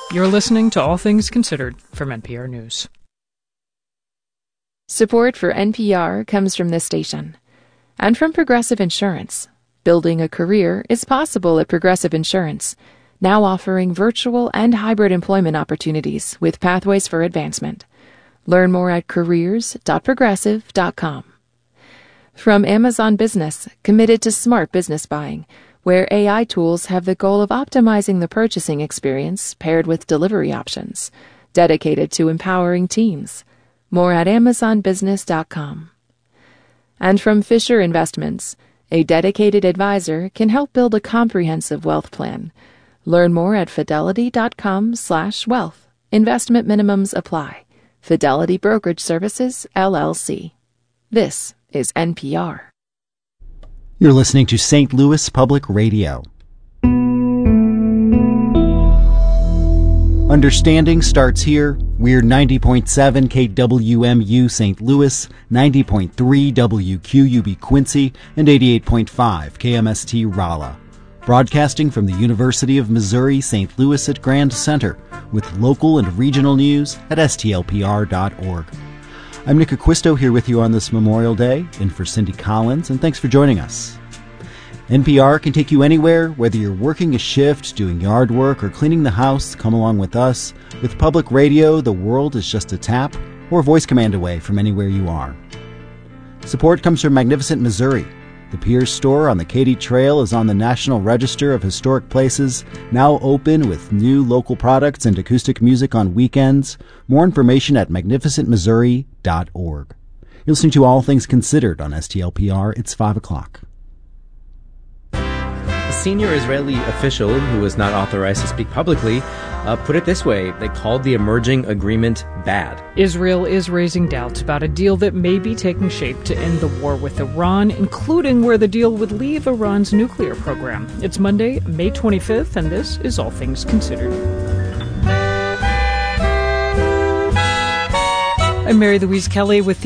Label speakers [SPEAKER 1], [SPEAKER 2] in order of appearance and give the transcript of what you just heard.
[SPEAKER 1] You're listening to All Things Considered from NPR News.
[SPEAKER 2] Support for NPR comes from this station and from Progressive Insurance. Building a career is possible at Progressive Insurance, now offering virtual and hybrid employment opportunities with pathways for advancement. Learn more at careers.progressive.com. From Amazon Business, committed to smart business buying, where AI tools have the goal of optimizing the purchasing experience paired with delivery options, dedicated to empowering teams. More at amazonbusiness.com. And from Fisher Investments, a dedicated advisor can help build a comprehensive wealth plan. Learn more at fidelity.com/wealth. Investment minimums apply. Fidelity Brokerage Services, LLC. This is NPR.
[SPEAKER 3] You're listening to St. Louis Public Radio. Understanding starts here. We're 90.7 KWMU St. Louis, 90.3 WQUB Quincy, and 88.5 KMST Rolla. Broadcasting from the University of Missouri St. Louis at Grand Center, with local and regional news at stlpr.org. I'm Nick Acquisto here with you on this Memorial Day, in for Cindy Collins, and thanks for joining us. NPR can take you anywhere, whether you're working a shift, doing yard work, or cleaning the house. Come along with us. With public radio, the world is just a tap or voice command away from anywhere you are. Support comes from Magnificent Missouri. The Piers store on the Katy Trail is on the National Register of Historic Places, now open with new local products and acoustic music on weekends. More information at magnificentmissouri.org. You're listening to All Things Considered on STLPR. It's 5 o'clock.
[SPEAKER 4] A senior Israeli official who was not authorized to speak publicly put it this way: they called the emerging agreement bad.
[SPEAKER 1] Israel is raising doubts about a deal that may be taking shape to end the war with Iran, including where the deal would leave Iran's nuclear program. It's Monday, May 25th, and this is All Things Considered. I'm Mary Louise Kelly with